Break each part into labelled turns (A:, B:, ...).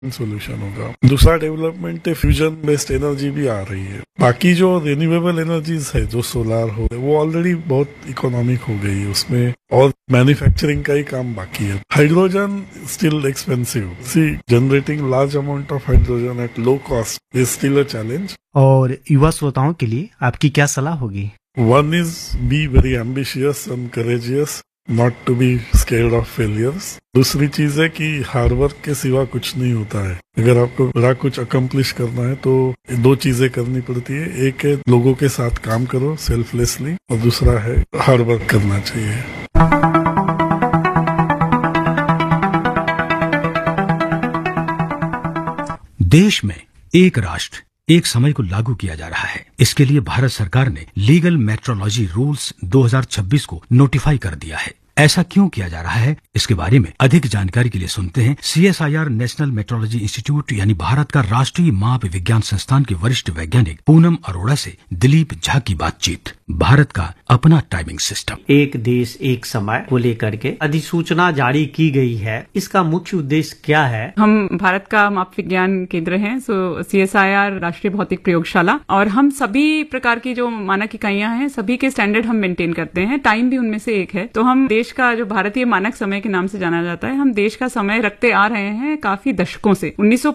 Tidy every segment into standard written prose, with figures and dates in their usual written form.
A: Solution होगा। दूसरा development fusion based energy भी आ रही है। बाकी जो रिन्यूएबल एनर्जीज है, जो सोलार हो, वो ऑलरेडी बहुत इकोनॉमिक हो गई है उसमें, और मैन्युफैक्चरिंग का ही काम बाकी है। Hydrogen still expensive, C generating large amount of hydrogen at low cost is still a challenge.
B: और युवा श्रोताओं के लिए आपकी क्या सलाह होगी?
A: One is be very ambitious and courageous, not to be scared of failures. दूसरी चीज है कि हार्ड वर्क के सिवा कुछ नहीं होता है। अगर आपको बड़ा कुछ अकम्प्लिश करना है तो दो चीजें करनी पड़ती है। एक है लोगों के साथ काम करो सेल्फलेसली, और दूसरा है हार्ड वर्क करना चाहिए।
C: देश में एक राष्ट्र एक समय को लागू किया जा रहा है। इसके लिए भारत सरकार ने लीगल मेट्रोलॉजी रूल्स 2026 को नोटिफाई कर दिया है। ऐसा क्यों किया जा रहा है, इसके बारे में अधिक जानकारी के लिए सुनते हैं CSIR नेशनल मेट्रोलॉजी इंस्टीट्यूट यानी भारत का राष्ट्रीय माप विज्ञान संस्थान के वरिष्ठ वैज्ञानिक पूनम अरोड़ा से दिलीप झा की बातचीत। भारत का अपना टाइमिंग सिस्टम।
D: एक देश एक समय को लेकर के अधिसूचना जारी की गई है। इसका मुख्य उद्देश्य क्या है?
E: हम भारत का माप विज्ञान केंद्र हैं, सो CSIR राष्ट्रीय भौतिक प्रयोगशाला, और हम सभी प्रकार की जो मानक इकाइयां हैं सभी के स्टैंडर्ड हम मेंटेन करते हैं। टाइम भी उनमें से एक है। तो हम देश का जो भारतीय मानक समय के नाम से जाना जाता है, हम देश का समय रखते आ रहे हैं काफी दशकों से।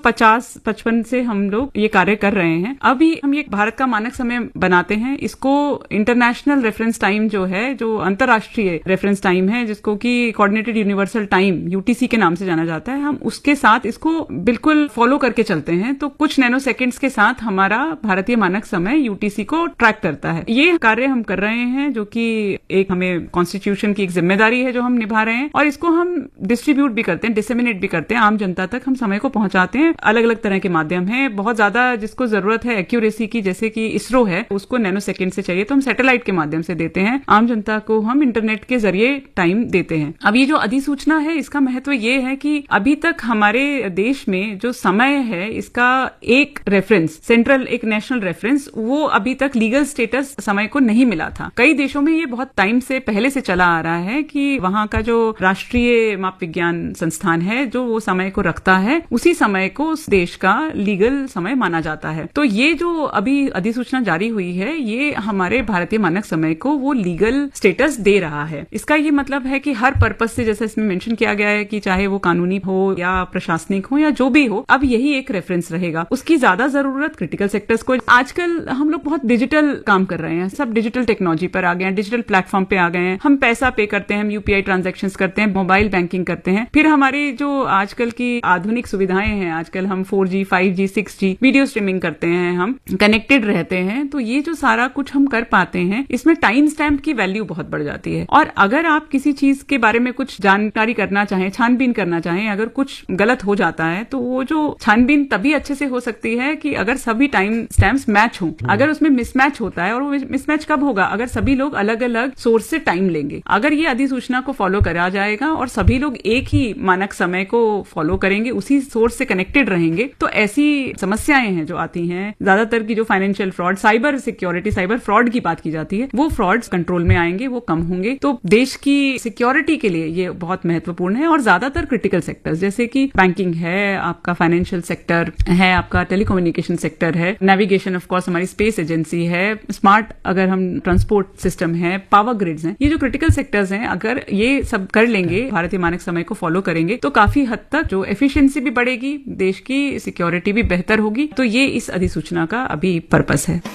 E: 1950-55 से हम लोग ये कार्य कर रहे हैं। अभी हम ये भारत का मानक समय बनाते हैं। इसको इंटरनेशनल रेफरेंस टाइम जो है, जो अंतर्राष्ट्रीय रेफरेंस टाइम है, जिसको कि कोऑर्डिनेटेड यूनिवर्सल टाइम UTC के नाम से जाना जाता है, हम उसके साथ इसको बिल्कुल फॉलो करके चलते हैं। तो कुछ नैनो सेकेंड्स के साथ हमारा भारतीय मानक समय UTC को ट्रैक करता है। ये कार्य हम कर रहे हैं, जो कि एक हमें कॉन्स्टिट्यूशन की एक जिम्मेदारी है जो हम निभा रहे हैं, और इसको हम डिस्ट्रीब्यूट भी करते हैं, डिसेमिनेट भी करते हैं। आम जनता तक हम समय को पहुंचाते हैं। अलग अलग तरह के माध्यम हैं। बहुत ज्यादा जिसको जरूरत है एक्यूरेसी की, जैसे कि इसरो है, उसको नैनो सेकेंड से चाहिए तो हम सैटेलाइट के माध्यम से देते हैं। आम जनता को हम इंटरनेट के जरिए टाइम देते हैं। अब ये जो अधिसूचना है, इसका महत्व ये है कि अभी तक हमारे देश में जो समय है, इसका एक रेफरेंस, सेंट्रल एक नेशनल रेफरेंस, वो अभी तक लीगल स्टेटस समय को नहीं मिला था। कई देशों में ये बहुत टाइम से पहले से चला आ रहा है कि वहां का जो राष्ट्रीय माप विज्ञान संस्थान है, जो वो समय को रखता है, उसी समय को उस देश का लीगल समय माना जाता है। तो ये जो अभी अधिसूचना जारी हुई है, ये हमारे भारतीय मानक समय को वो लीगल स्टेटस दे रहा है। इसका ये मतलब है कि हर पर्पस से, जैसे इसमें मेंशन किया गया है कि चाहे वो कानूनी हो या प्रशासनिक हो या जो भी हो, अब यही एक रेफरेंस रहेगा। उसकी ज्यादा जरूरत क्रिटिकल सेक्टर्स को। आजकल हम लोग बहुत डिजिटल काम कर रहे हैं, सब डिजिटल टेक्नोलॉजी पर आ गए हैं, डिजिटल प्लेटफॉर्म पे आ गए हैं। हम पैसा पे करते हैं, हम UPI ट्रांजैक्शंस करते हैं, मोबाइल बैंकिंग करते हैं। फिर हमारी जो आजकल की आधुनिक सुविधाएं हैं, आजकल हम 4G, 5G, 6G video streaming करते हैं, हम कनेक्टेड रहते हैं। तो ये जो सारा कुछ हम कर पाते हैं, इसमें टाइम स्टैम्प की वैल्यू बहुत बढ़ जाती है। और अगर आप किसी चीज के बारे में कुछ जानकारी करना चाहें, छानबीन करना चाहें, अगर कुछ गलत हो जाता है, तो वो जो छानबीन तभी अच्छे से हो सकती है कि अगर सभी टाइम स्टैम्प्स मैच हों। अगर उसमें मिसमैच होता है, और वो मिसमैच कब होगा? अगर सभी लोग अलग अलग सोर्स से टाइम लेंगे। अगर ये अधिसूचना को फॉलो करा जाएगा और सभी लोग एक ही मानक समय को फॉलो करेंगे, उसी सोर्स से कनेक्टेड रहेंगे, तो ऐसी समस्याएं हैं जो आती हैं, ज्यादातर की जो financial fraud, cyber security, cyber fraud की बात की जाती है, वो फ्रॉड्स कंट्रोल में आएंगे, वो कम होंगे। तो देश की सिक्योरिटी के लिए ये बहुत महत्वपूर्ण है। और ज्यादातर क्रिटिकल सेक्टर्स, जैसे कि बैंकिंग है, आपका फाइनेंशियल सेक्टर है, आपका टेलीकम्युनिकेशन सेक्टर है, नेविगेशन, ऑफ कोर्स हमारी स्पेस एजेंसी है, स्मार्ट अगर हम ट्रांसपोर्ट सिस्टम है, पावर ग्रिड्स हैं, ये जो क्रिटिकल सेक्टर्स हैं, अगर ये सब कर लेंगे, भारतीय मानक समय को फॉलो करेंगे, तो काफी हद तक जो एफिशिएंसी भी बढ़ेगी, देश की सिक्योरिटी भी बेहतर होगी। तो ये इस अधिसूचना का अभी पर्पस है।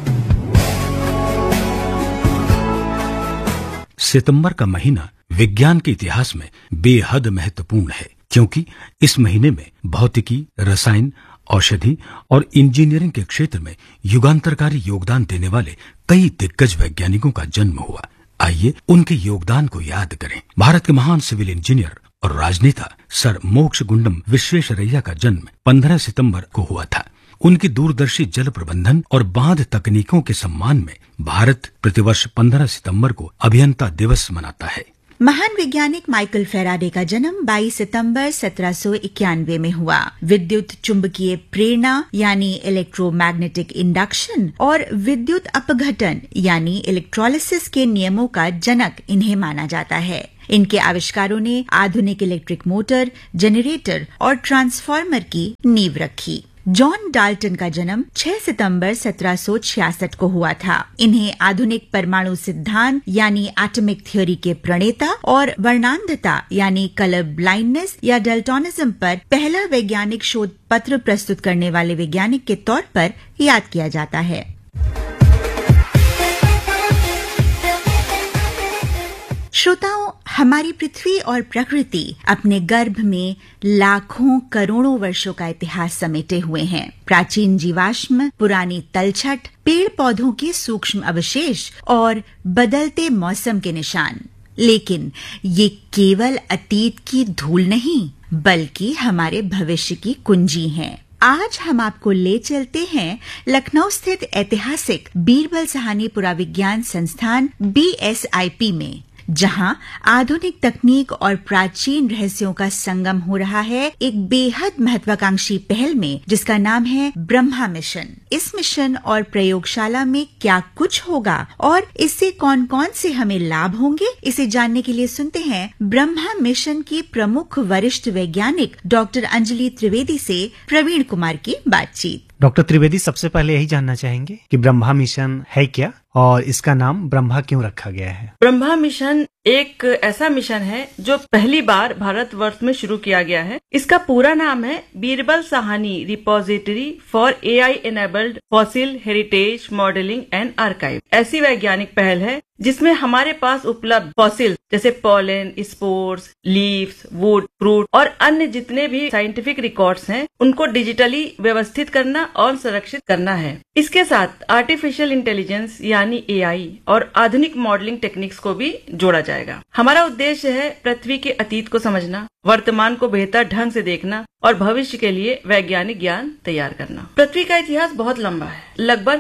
C: सितंबर का महीना विज्ञान के इतिहास में बेहद महत्वपूर्ण है, क्योंकि इस महीने में भौतिकी, रसायन, औषधि और इंजीनियरिंग के क्षेत्र में युगांतरकारी योगदान देने वाले कई दिग्गज वैज्ञानिकों का जन्म हुआ। आइए उनके योगदान को याद करें। भारत के महान सिविल इंजीनियर और राजनेता सर मोक्षगुंडम विश्वेश्वरैया का जन्म 15 सितंबर को हुआ था। उनकी दूरदर्शी जल प्रबंधन और बांध तकनीकों के सम्मान में भारत प्रतिवर्ष 15 सितंबर को अभियंता दिवस मनाता है।
F: महान वैज्ञानिक माइकल फैराडे का जन्म 22 सितंबर 1791 में हुआ। विद्युत चुंबकीय प्रेरणा यानी इलेक्ट्रोमैग्नेटिक इंडक्शन और विद्युत अपघटन यानी इलेक्ट्रोलिसिस के नियमों का जनक इन्हें माना जाता है। इनके आविष्कारों ने आधुनिक इलेक्ट्रिक मोटर, जनरेटर और ट्रांसफार्मर की नींव रखी। जॉन डाल्टन का जन्म 6 सितंबर 1766 को हुआ था। इन्हें आधुनिक परमाणु सिद्धांत यानी एटॉमिक थ्योरी के प्रणेता और वर्णांधता यानी कलर ब्लाइंडनेस या डल्टोनिज्म पर पहला वैज्ञानिक शोध पत्र प्रस्तुत करने वाले वैज्ञानिक के तौर पर याद किया जाता है। श्रोताओं, हमारी पृथ्वी और प्रकृति अपने गर्भ में लाखों करोड़ों वर्षों का इतिहास समेटे हुए हैं। प्राचीन जीवाश्म, पुरानी तलछट, पेड़ पौधों के सूक्ष्म अवशेष और बदलते मौसम के निशान। लेकिन ये केवल अतीत की धूल नहीं, बल्कि हमारे भविष्य की कुंजी हैं। आज हम आपको ले चलते हैं लखनऊ स्थित ऐतिहासिक बीरबल साहनी पुराविज्ञान संस्थान BSIP में, जहां आधुनिक तकनीक और प्राचीन रहस्यों का संगम हो रहा है एक बेहद महत्वाकांक्षी पहल में, जिसका नाम है ब्रह्मा मिशन। इस मिशन और प्रयोगशाला में क्या कुछ होगा और इससे कौन कौन से हमें लाभ होंगे, इसे जानने के लिए सुनते हैं ब्रह्मा मिशन की प्रमुख वरिष्ठ वैज्ञानिक डॉक्टर अंजलि त्रिवेदी से प्रवीण कुमार की बातचीत।
B: डॉक्टर त्रिवेदी, सबसे पहले यही जानना चाहेंगे कि ब्रह्मा मिशन है क्या और इसका नाम ब्रह्मा क्यों रखा गया है?
G: ब्रह्मा मिशन एक ऐसा मिशन है जो पहली बार भारतवर्ष में शुरू किया गया है। इसका पूरा नाम है Birbal Sahni repository for AI enabled fossil heritage modelling and archive. ऐसी वैज्ञानिक पहल है जिसमें हमारे पास उपलब्ध फॉसिल जैसे pollen, spores, leaves, would, fruit और अन्य जितने भी साइंटिफिक रिकॉर्ड्स हैं, उनको डिजिटली व्यवस्थित करना और संरक्षित करना है। इसके साथ आर्टिफिशियल इंटेलिजेंस यानी AI और आधुनिक मॉडलिंग टेक्निक्स को भी जोड़ा जाएगा। हमारा उद्देश्य है पृथ्वी के अतीत को समझना, वर्तमान को बेहतर ढंग से देखना और भविष्य के लिए वैज्ञानिक ज्ञान तैयार करना। पृथ्वी का इतिहास बहुत लंबा है, लगभग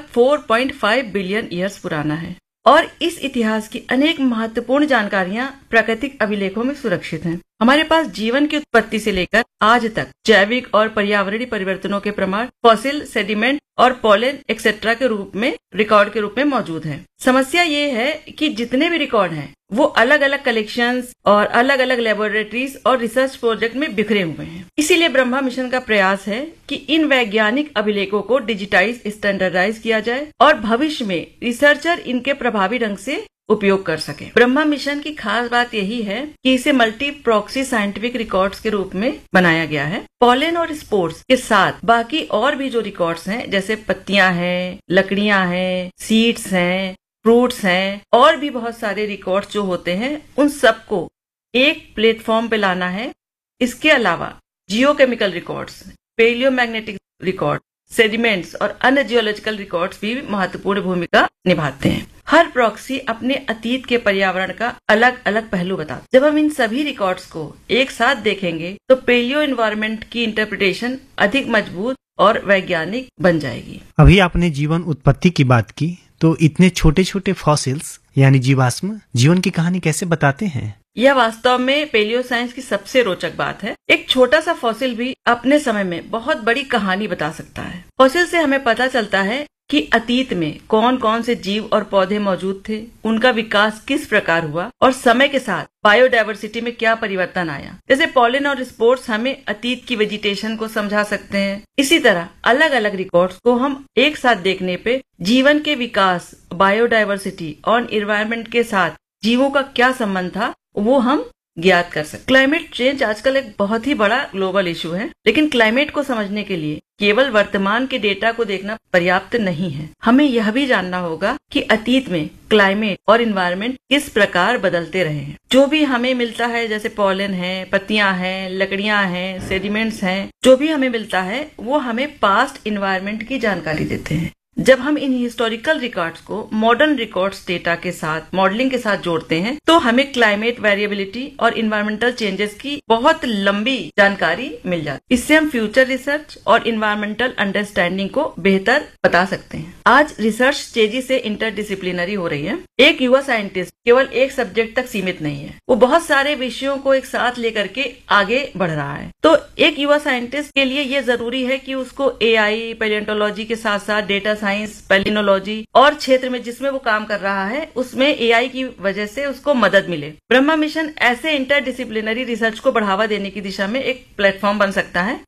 G: 4.5 बिलियन ईयर्स पुराना है और इस इतिहास की अनेक महत्वपूर्ण जानकारियां प्राकृतिक अभिलेखों में सुरक्षित हैं। हमारे पास जीवन की उत्पत्ति से लेकर आज तक जैविक और पर्यावरणीय परिवर्तनों के प्रमाण फॉसिल, सेडिमेंट और पॉलन एक्सेट्रा के रूप में रिकॉर्ड के रूप में मौजूद हैं। समस्या ये है कि जितने भी रिकॉर्ड हैं वो अलग अलग कलेक्शंस और अलग अलग लेबोरेटरीज और रिसर्च प्रोजेक्ट में बिखरे हुए हैं। इसीलिए ब्रह्मा मिशन का प्रयास है कि इन वैज्ञानिक अभिलेखों को डिजिटाइज, स्टैंडर्डाइज किया जाए और भविष्य में रिसर्चर इनके प्रभावी ढंग से उपयोग कर सके। ब्रह्मा मिशन की खास बात यही है कि इसे मल्टी प्रॉक्सी साइंटिफिक रिकॉर्ड्स के रूप में बनाया गया है। पॉलन और स्पोर्स के साथ बाकी और भी जो रिकॉर्ड्स हैं, जैसे पत्तियां हैं, लकड़ियां हैं, सीड्स हैं, फ्रूट्स हैं और भी बहुत सारे रिकॉर्ड्स जो होते हैं, उन सबको एक प्लेटफॉर्म पे लाना है। इसके अलावा जियोकेमिकल रिकॉर्ड्स, पेलियोमैग्नेटिक रिकॉर्ड, सेडिमेंट्स और अन्य जियोलॉजिकल रिकॉर्ड्स भी महत्वपूर्ण भूमिका निभाते हैं। हर प्रॉक्सी अपने अतीत के पर्यावरण का अलग अलग पहलू बताता है। जब हम इन सभी रिकॉर्ड्स को एक साथ देखेंगे तो पेलियो एनवायरनमेंट की इंटरप्रिटेशन अधिक मजबूत और वैज्ञानिक बन जाएगी।
B: अभी आपने जीवन उत्पत्ति की बात की, तो इतने छोटे छोटे फॉसिल्स यानी जीवाश्म जीवन की कहानी कैसे बताते हैं?
G: यह वास्तव में पेलियो साइंस की सबसे रोचक बात है। एक छोटा सा फॉसिल भी अपने समय में बहुत बड़ी कहानी बता सकता है। फॉसिल से हमें पता चलता है कि अतीत में कौन कौन से जीव और पौधे मौजूद थे, उनका विकास किस प्रकार हुआ और समय के साथ बायोडायवर्सिटी में क्या परिवर्तन आया। जैसे पॉलन और स्पोर्स हमें अतीत की वेजिटेशन को समझा सकते हैं। इसी तरह अलग अलग रिकॉर्ड्स को हम एक साथ देखने पे जीवन के विकास, बायोडायवर्सिटी और इन्वायरमेंट के साथ जीवों का क्या संबंध था वो हम ज्ञात कर सकते। क्लाइमेट चेंज आजकल एक बहुत ही बड़ा ग्लोबल इशू है, लेकिन क्लाइमेट को समझने के लिए केवल वर्तमान के डेटा को देखना पर्याप्त नहीं है। हमें यह भी जानना होगा कि अतीत में क्लाइमेट और इन्वायरमेंट किस प्रकार बदलते रहे हैं। जो भी हमें मिलता है, जैसे पॉलन है, पत्तियां हैं, लकड़ियां हैं, सेडिमेंट्स हैं, जो भी हमें मिलता है वो हमें पास्ट इन्वायरमेंट की जानकारी देते हैं। जब हम इन हिस्टोरिकल रिकॉर्ड्स को मॉडर्न रिकॉर्ड्स डेटा के साथ, मॉडलिंग के साथ जोड़ते हैं तो हमें क्लाइमेट वेरिएबिलिटी और इन्वायरमेंटल चेंजेस की बहुत लंबी जानकारी मिल जाती है। इससे हम फ्यूचर रिसर्च और इन्वायरमेंटल अंडरस्टैंडिंग को बेहतर बता सकते हैं। आज रिसर्च तेजी से इंटरडिसिप्लिनरी हो रही है। एक युवा साइंटिस्ट केवल एक सब्जेक्ट तक सीमित नहीं है, वो बहुत सारे विषयों को एक साथ लेकर के आगे बढ़ रहा है। तो एक युवा साइंटिस्ट के लिए ये जरूरी है कि उसको AI, पैलियोंटोलॉजी के साथ साथ डेटा साइंस, पेलिनोलॉजी और क्षेत्र में जिसमें वो काम कर रहा है उसमें एआई की वजह से उसको मदद मिले। ब्रह्मा मिशन ऐसे इंटरडिसिप्लिनरी रिसर्च को बढ़ावा देने की दिशा में एक प्लेटफॉर्म बन सकता है